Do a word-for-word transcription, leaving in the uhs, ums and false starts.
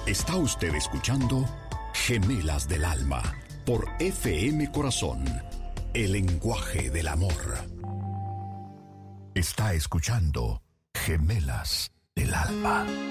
Está usted escuchando Gemelas del Alma por F M Corazón, el lenguaje del amor. Está escuchando Gemelas del Alma.